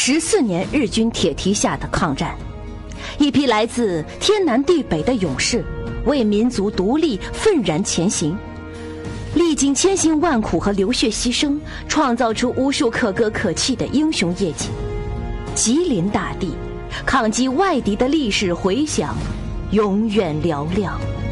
14年日军铁蹄下的抗战，一批来自天南地北的勇士为民族独立愤然前行，历经千辛万苦和流血牺牲，创造出无数可歌可泣的英雄业绩。吉林大地抗击外敌的历史回响永远嘹亮。